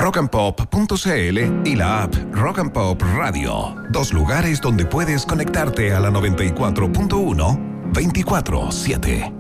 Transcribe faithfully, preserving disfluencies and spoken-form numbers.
rock and pop punto c l y la app Rock and Pop Radio. Dos lugares donde puedes conectarte a la noventa y cuatro punto uno veinticuatro siete.